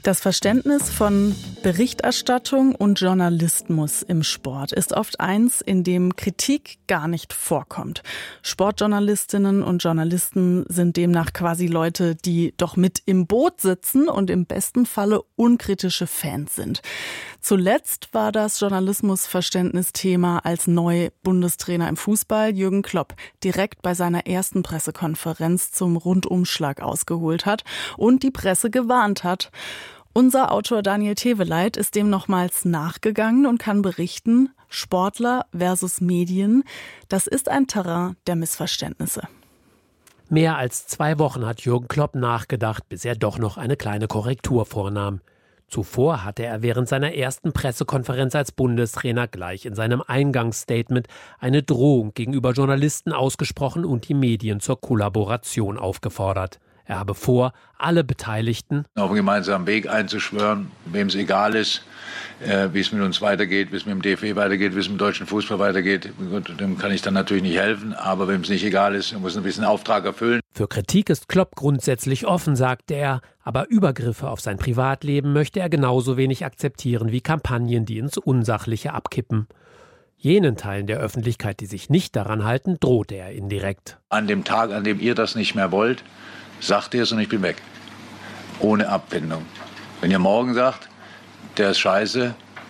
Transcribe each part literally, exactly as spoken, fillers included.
Das Verständnis von Berichterstattung und Journalismus im Sport ist oft eins, in dem Kritik gar nicht vorkommt. Sportjournalistinnen und Journalisten sind demnach quasi Leute, die doch mit im Boot sitzen und im besten Falle unkritische Fans sind. Zuletzt war das Journalismusverständnis Thema, als neu Bundestrainer im Fußball Jürgen Klopp direkt bei seiner ersten Pressekonferenz zum Rundumschlag ausgeholt hat und die Presse gewarnt hat. Unser Autor Daniel Teveleit ist dem nochmals nachgegangen und kann berichten, Sportler versus Medien, das ist ein Terrain der Missverständnisse. Mehr als zwei Wochen hat Jürgen Klopp nachgedacht, bis er doch noch eine kleine Korrektur vornahm. Zuvor hatte er während seiner ersten Pressekonferenz als Bundestrainer gleich in seinem Eingangsstatement eine Drohung gegenüber Journalisten ausgesprochen und die Medien zur Kollaboration aufgefordert. Er habe vor, alle Beteiligten auf einen gemeinsamen Weg einzuschwören, wem es egal ist, äh, wie es mit uns weitergeht, wie es mit dem D F B weitergeht, wie es mit dem deutschen Fußball weitergeht. Gut, dem kann ich dann natürlich nicht helfen, aber wem es nicht egal ist, er muss ein bisschen Auftrag erfüllen. Für Kritik ist Klopp grundsätzlich offen, sagte er, aber Übergriffe auf sein Privatleben möchte er genauso wenig akzeptieren wie Kampagnen, die ins Unsachliche abkippen. Jenen Teilen der Öffentlichkeit, die sich nicht daran halten, drohte er indirekt. An dem Tag, an dem ihr das nicht mehr wollt, sagt ihr es und ich bin weg. Ohne Abfindung. Wenn ihr morgen sagt, der ist scheiße,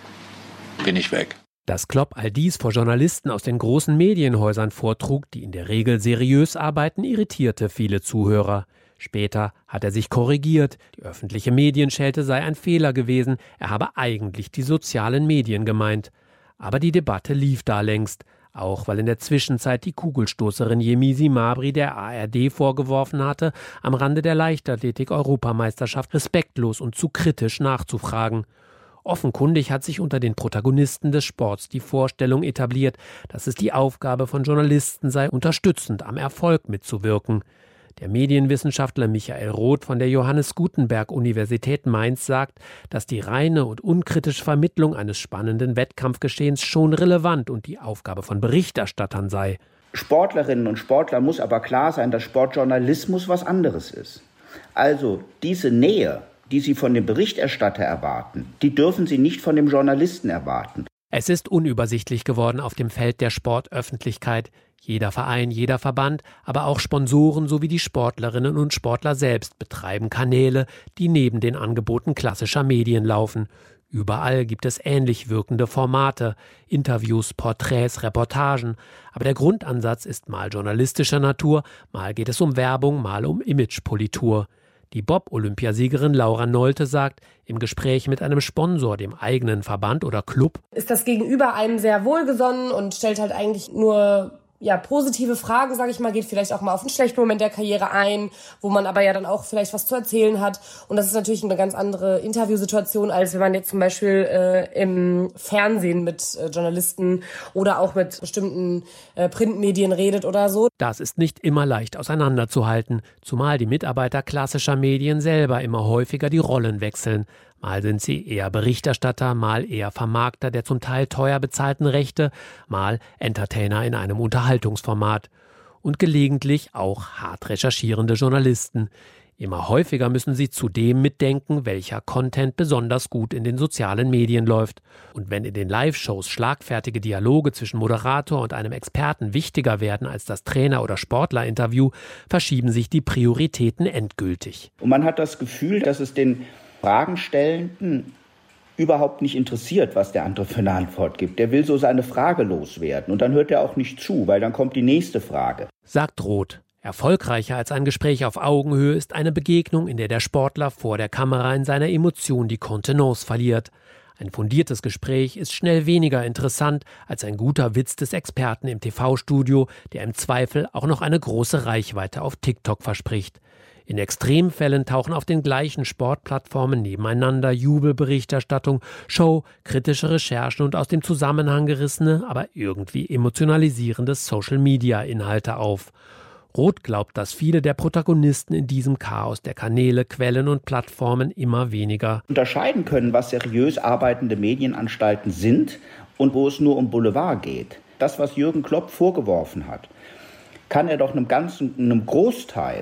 bin ich weg. Dass Klopp all dies vor Journalisten aus den großen Medienhäusern vortrug, die in der Regel seriös arbeiten, irritierte viele Zuhörer. Später hat er sich korrigiert. Die öffentliche Medienschelte sei ein Fehler gewesen. Er habe eigentlich die sozialen Medien gemeint. Aber die Debatte lief da längst. Auch weil in der Zwischenzeit die Kugelstoßerin Yemisi Mabry der A R D vorgeworfen hatte, am Rande der Leichtathletik-Europameisterschaft respektlos und zu kritisch nachzufragen. Offenkundig hat sich unter den Protagonisten des Sports die Vorstellung etabliert, dass es die Aufgabe von Journalisten sei, unterstützend am Erfolg mitzuwirken. Der Medienwissenschaftler Michael Roth von der Johannes Gutenberg Universität Mainz sagt, dass die reine und unkritische Vermittlung eines spannenden Wettkampfgeschehens schon relevant und die Aufgabe von Berichterstattern sei. Sportlerinnen und Sportlern muss aber klar sein, dass Sportjournalismus was anderes ist. Also diese Nähe, die sie von dem Berichterstatter erwarten, die dürfen sie nicht von dem Journalisten erwarten. Es ist unübersichtlich geworden auf dem Feld der Sportöffentlichkeit. Jeder Verein, jeder Verband, aber auch Sponsoren sowie die Sportlerinnen und Sportler selbst betreiben Kanäle, die neben den Angeboten klassischer Medien laufen. Überall gibt es ähnlich wirkende Formate, Interviews, Porträts, Reportagen. Aber der Grundansatz ist mal journalistischer Natur, mal geht es um Werbung, mal um Imagepolitur. Die Bob-Olympiasiegerin Laura Nolte sagt, im Gespräch mit einem Sponsor, dem eigenen Verband oder Club, ist das Gegenüber einem sehr wohlgesonnen und stellt halt eigentlich nur ja positive Fragen, sage ich mal, geht vielleicht auch mal auf einen schlechten Moment der Karriere ein, wo man aber ja dann auch vielleicht was zu erzählen hat. Und das ist natürlich eine ganz andere Interviewsituation, als wenn man jetzt zum Beispiel äh, im Fernsehen mit äh, Journalisten oder auch mit bestimmten äh, Printmedien redet oder so. Das ist nicht immer leicht auseinanderzuhalten, zumal die Mitarbeiter klassischer Medien selber immer häufiger die Rollen wechseln. Mal sind sie eher Berichterstatter, mal eher Vermarkter der zum Teil teuer bezahlten Rechte, mal Entertainer in einem Unterhaltungsformat. Und gelegentlich auch hart recherchierende Journalisten. Immer häufiger müssen sie zudem mitdenken, welcher Content besonders gut in den sozialen Medien läuft. Und wenn in den Live-Shows schlagfertige Dialoge zwischen Moderator und einem Experten wichtiger werden als das Trainer- oder Sportler-Interview, verschieben sich die Prioritäten endgültig. Und man hat das Gefühl, dass es den Fragenstellenden überhaupt nicht interessiert, was der andere für eine Antwort gibt. Der will so seine Frage loswerden und dann hört er auch nicht zu, weil dann kommt die nächste Frage. Sagt Roth. Erfolgreicher als ein Gespräch auf Augenhöhe ist eine Begegnung, in der der Sportler vor der Kamera in seiner Emotion die Kontenance verliert. Ein fundiertes Gespräch ist schnell weniger interessant als ein guter Witz des Experten im T V-Studio, der im Zweifel auch noch eine große Reichweite auf TikTok verspricht. In Extremfällen tauchen auf den gleichen Sportplattformen nebeneinander Jubelberichterstattung, Show, kritische Recherchen und aus dem Zusammenhang gerissene, aber irgendwie emotionalisierende Social-Media-Inhalte auf. Roth glaubt, dass viele der Protagonisten in diesem Chaos der Kanäle, Quellen und Plattformen immer weniger unterscheiden können, was seriös arbeitende Medienanstalten sind und wo es nur um Boulevard geht. Das, was Jürgen Klopp vorgeworfen hat, kann er doch einem ganzen, einem Großteil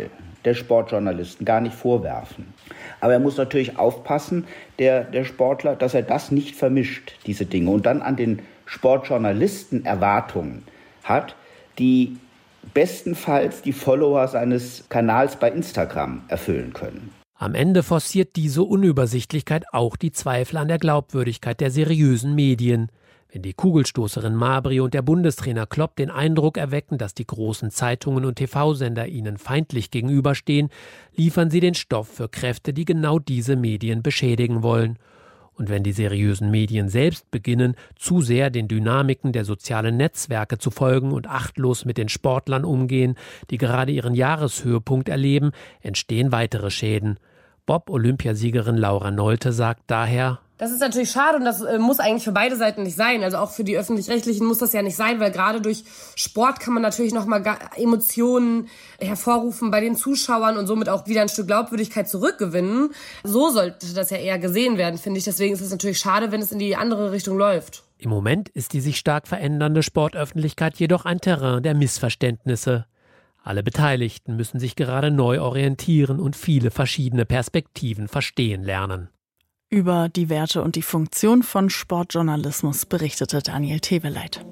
der Sportjournalisten gar nicht vorwerfen. Aber er muss natürlich aufpassen, der, der Sportler, dass er das nicht vermischt, diese Dinge, und dann an den Sportjournalisten Erwartungen hat, die bestenfalls die Follower seines Kanals bei Instagram erfüllen können. Am Ende forciert diese Unübersichtlichkeit auch die Zweifel an der Glaubwürdigkeit der seriösen Medien. Wenn die Kugelstoßerin Mabry und der Bundestrainer Klopp den Eindruck erwecken, dass die großen Zeitungen und T V-Sender ihnen feindlich gegenüberstehen, liefern sie den Stoff für Kräfte, die genau diese Medien beschädigen wollen. Und wenn die seriösen Medien selbst beginnen, zu sehr den Dynamiken der sozialen Netzwerke zu folgen und achtlos mit den Sportlern umgehen, die gerade ihren Jahreshöhepunkt erleben, entstehen weitere Schäden. Bob-Olympiasiegerin Laura Nolte sagt daher: Das ist natürlich schade und das äh, muss eigentlich für beide Seiten nicht sein. Also auch für die Öffentlich-Rechtlichen muss das ja nicht sein, weil gerade durch Sport kann man natürlich nochmal Emotionen hervorrufen bei den Zuschauern und somit auch wieder ein Stück Glaubwürdigkeit zurückgewinnen. So sollte das ja eher gesehen werden, finde ich. Deswegen ist es natürlich schade, wenn es in die andere Richtung läuft. Im Moment ist die sich stark verändernde Sportöffentlichkeit jedoch ein Terrain der Missverständnisse. Alle Beteiligten müssen sich gerade neu orientieren und viele verschiedene Perspektiven verstehen lernen. Über die Werte und die Funktion von Sportjournalismus berichtete Daniel Teweleit.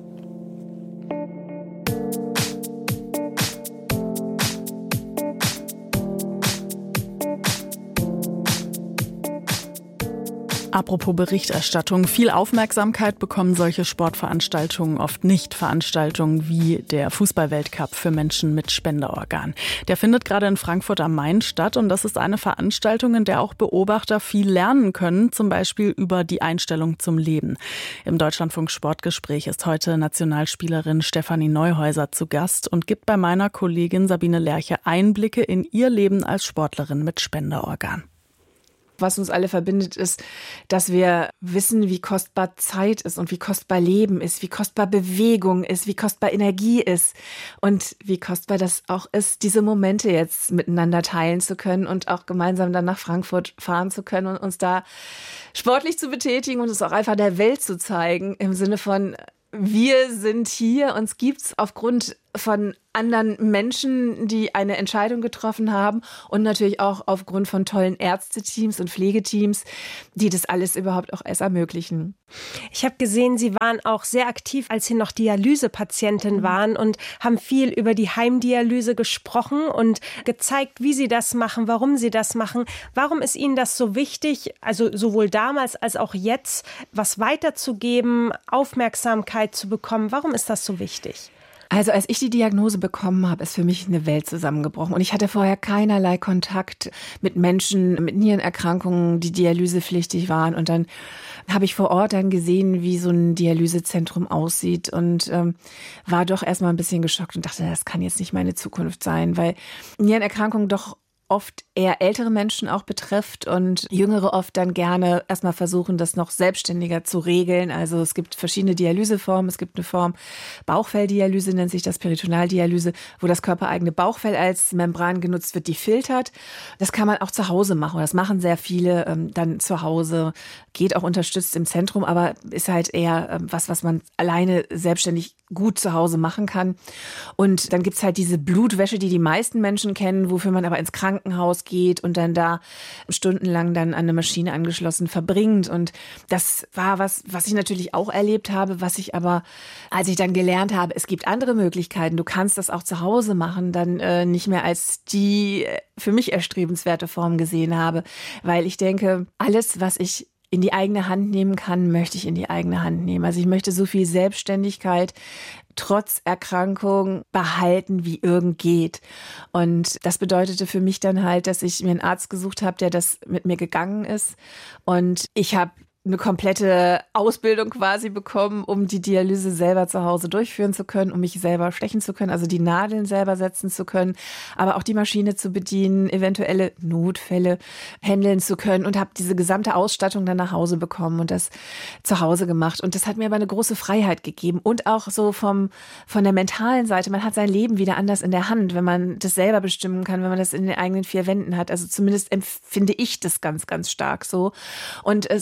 Apropos Berichterstattung, viel Aufmerksamkeit bekommen solche Sportveranstaltungen oft nicht. Veranstaltungen wie der Fußballweltcup für Menschen mit Spenderorgan. Der findet gerade in Frankfurt am Main statt und das ist eine Veranstaltung, in der auch Beobachter viel lernen können, zum Beispiel über die Einstellung zum Leben. Im Deutschlandfunk Sportgespräch ist heute Nationalspielerin Stefanie Neuhäuser zu Gast und gibt bei meiner Kollegin Sabine Lerche Einblicke in ihr Leben als Sportlerin mit Spenderorgan. Was uns alle verbindet, ist, dass wir wissen, wie kostbar Zeit ist und wie kostbar Leben ist, wie kostbar Bewegung ist, wie kostbar Energie ist und wie kostbar das auch ist, diese Momente jetzt miteinander teilen zu können und auch gemeinsam dann nach Frankfurt fahren zu können und uns da sportlich zu betätigen und es auch einfach der Welt zu zeigen, im Sinne von: Wir sind hier, uns gibt's aufgrund von anderen Menschen, die eine Entscheidung getroffen haben und natürlich auch aufgrund von tollen Ärzteteams und Pflegeteams, die das alles überhaupt auch erst ermöglichen. Ich habe gesehen, Sie waren auch sehr aktiv, als Sie noch Dialysepatientin waren und haben viel über die Heimdialyse gesprochen und gezeigt, wie Sie das machen, warum Sie das machen. Warum ist Ihnen das so wichtig, also sowohl damals als auch jetzt, was weiterzugeben, Aufmerksamkeit zu bekommen? Warum ist das so wichtig? Also als ich die Diagnose bekommen habe, ist für mich eine Welt zusammengebrochen. Und ich hatte vorher keinerlei Kontakt mit Menschen mit Nierenerkrankungen, die dialysepflichtig waren. Und dann habe ich vor Ort dann gesehen, wie so ein Dialysezentrum aussieht und ähm, war doch erstmal ein bisschen geschockt und dachte, das kann jetzt nicht meine Zukunft sein, weil Nierenerkrankungen doch oft eher ältere Menschen auch betrifft und Jüngere oft dann gerne erstmal versuchen, das noch selbstständiger zu regeln. Also es gibt verschiedene Dialyseformen. Es gibt eine Form Bauchfelldialyse, nennt sich das, Peritonealdialyse, wo das körpereigene Bauchfell als Membran genutzt wird, die filtert. Das kann man auch zu Hause machen. Das machen sehr viele ähm, dann zu Hause. Geht auch unterstützt im Zentrum, aber ist halt eher ähm, was, was man alleine selbstständig gut zu Hause machen kann. Und dann gibt's halt diese Blutwäsche, die die meisten Menschen kennen, wofür man aber ins Krankenhaus geht und dann da stundenlang dann an eine Maschine angeschlossen verbringt. Und das war was, was ich natürlich auch erlebt habe, was ich aber, als ich dann gelernt habe, es gibt andere Möglichkeiten, du kannst das auch zu Hause machen, dann äh, nicht mehr als die für mich erstrebenswerte Form gesehen habe. Weil ich denke, alles, was ich in die eigene Hand nehmen kann, möchte ich in die eigene Hand nehmen. Also ich möchte so viel Selbstständigkeit trotz Erkrankung behalten, wie irgend geht. Und das bedeutete für mich dann halt, dass ich mir einen Arzt gesucht habe, der das mit mir gegangen ist. Und ich habe eine komplette Ausbildung quasi bekommen, um die Dialyse selber zu Hause durchführen zu können, um mich selber stechen zu können, also die Nadeln selber setzen zu können, aber auch die Maschine zu bedienen, eventuelle Notfälle handeln zu können und habe diese gesamte Ausstattung dann nach Hause bekommen und das zu Hause gemacht. Und das hat mir aber eine große Freiheit gegeben und auch so vom von der mentalen Seite. Man hat sein Leben wieder anders in der Hand, wenn man das selber bestimmen kann, wenn man das in den eigenen vier Wänden hat. Also zumindest empfinde ich das ganz, ganz stark so. Und es ist aber nicht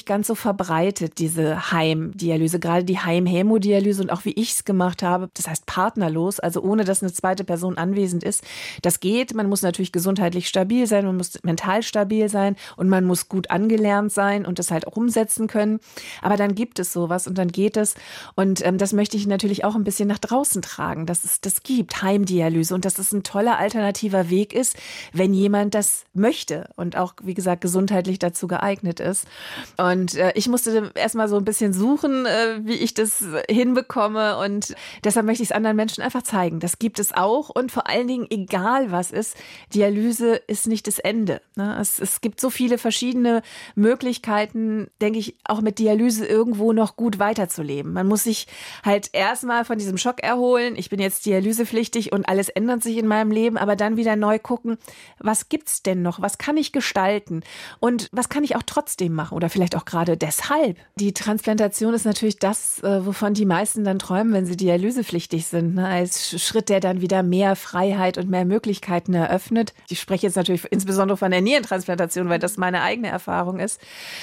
nicht ganz so verbreitet, diese Heimdialyse, gerade die Heimhämodialyse und auch wie ich es gemacht habe, das heißt partnerlos, also ohne dass eine zweite Person anwesend ist. Das geht, man muss natürlich gesundheitlich stabil sein, man muss mental stabil sein und man muss gut angelernt sein und das halt auch umsetzen können. Aber dann gibt es sowas und dann geht es. Und ähm, das möchte ich natürlich auch ein bisschen nach draußen tragen, dass es das gibt, Heimdialyse, und dass es ein toller alternativer Weg ist, wenn jemand das möchte und auch, wie gesagt, gesundheitlich dazu geeignet ist. Und äh, ich musste erstmal so ein bisschen suchen, äh, wie ich das hinbekomme, und deshalb möchte ich es anderen Menschen einfach zeigen. Das gibt es auch, und vor allen Dingen, egal was ist, Dialyse ist nicht das Ende. Ne? Es, es gibt so viele verschiedene Möglichkeiten, denke ich, auch mit Dialyse irgendwo noch gut weiterzuleben. Man muss sich halt erstmal von diesem Schock erholen. Ich bin jetzt dialysepflichtig und alles ändert sich in meinem Leben, aber dann wieder neu gucken, was gibt's denn noch? Was kann ich gestalten? Und was kann ich auch trotzdem machen? Oder vielleicht auch gerade deshalb. Die Transplantation ist natürlich das, wovon die meisten dann träumen, wenn sie dialysepflichtig sind. Ne? Als Schritt, der dann wieder mehr Freiheit und mehr Möglichkeiten eröffnet. Ich spreche jetzt natürlich insbesondere von der Nierentransplantation, weil das meine eigene Erfahrung ist.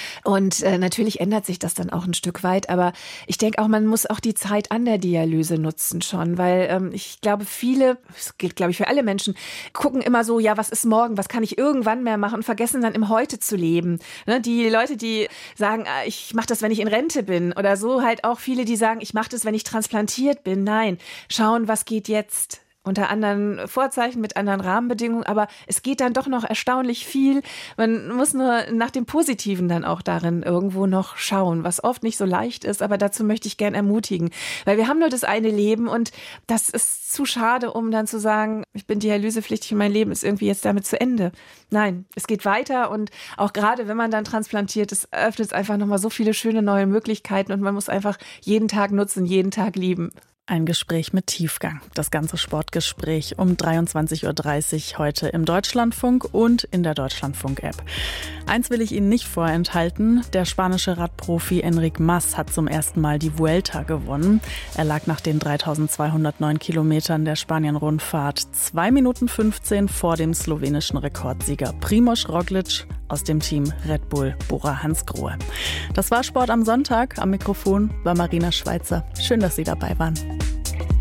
Und äh, natürlich ändert sich das dann auch ein Stück weit. Aber ich denke auch, man muss auch die Zeit an der Dialyse nutzen schon. Weil ähm, ich glaube, viele, das gilt glaube ich für alle Menschen, gucken immer so, ja, was ist morgen? Was kann ich irgendwann mehr machen? Und vergessen dann im Heute zu leben. Ne? Die Leute, die sagen, ich mache das, wenn ich in Rente bin. Oder so halt auch viele, die sagen, ich mache das, wenn ich transplantiert bin. Nein, schauen, was geht jetzt. Unter anderen Vorzeichen, mit anderen Rahmenbedingungen, aber es geht dann doch noch erstaunlich viel. Man muss nur nach dem Positiven dann auch darin irgendwo noch schauen, was oft nicht so leicht ist, aber dazu möchte ich gern ermutigen. Weil wir haben nur das eine Leben und das ist zu schade, um dann zu sagen, ich bin dialysepflichtig und mein Leben ist irgendwie jetzt damit zu Ende. Nein, es geht weiter, und auch gerade wenn man dann transplantiert ist, öffnet es einfach nochmal so viele schöne neue Möglichkeiten, und man muss einfach jeden Tag nutzen, jeden Tag lieben. Ein Gespräch mit Tiefgang. Das ganze Sportgespräch um dreiundzwanzig Uhr dreißig heute im Deutschlandfunk und in der Deutschlandfunk-App. Eins will ich Ihnen nicht vorenthalten. Der spanische Radprofi Enric Mas hat zum ersten Mal die Vuelta gewonnen. Er lag nach den dreitausendzweihundertneun Kilometern der Spanien-Rundfahrt zwei Minuten fünfzehn vor dem slowenischen Rekordsieger Primož Roglič aus dem Team Red Bull Bora Hansgrohe. Das war Sport am Sonntag. Am Mikrofon war Marina Schweizer. Schön, dass Sie dabei waren.